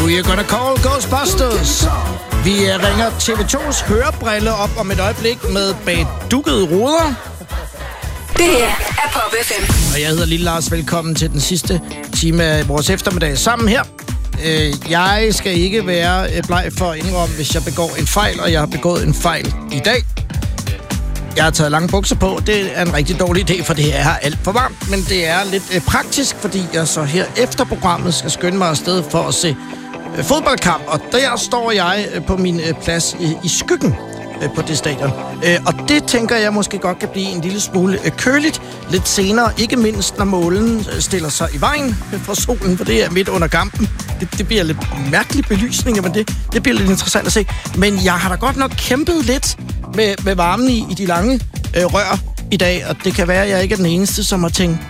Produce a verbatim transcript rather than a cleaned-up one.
We're gonna call Ghostbusters. Vi ringer T V to's hørebrille op om et øjeblik med bagdukkede ruder. Det her er Pop F M. Og jeg hedder Lille Lars. Velkommen til den sidste time af vores eftermiddag sammen her. Jeg skal ikke være bleg for at indrømme, hvis jeg begår en fejl, og jeg har begået en fejl i dag. Jeg har taget lange bukser på. Det er en rigtig dårlig idé, for det er alt for varmt. Men det er lidt øh, praktisk, fordi jeg så her efter programmet skal skynde mig afsted for at se øh, fodboldkamp. Og der står jeg øh, på min øh, plads i, i skyggen øh, på det stadion. Øh, og det tænker jeg måske godt kan blive en lille smule øh, køligt lidt senere. Ikke mindst når målen øh, stiller sig i vejen øh, fra solen, for det er midt under kampen. Det, det bliver lidt mærkelig belysning, men det, det bliver lidt interessant at se. Men jeg har da godt nok kæmpet lidt med, med varmen i, i de lange øh, rør i dag, og det kan være, at jeg ikke er den eneste, som har tænkt,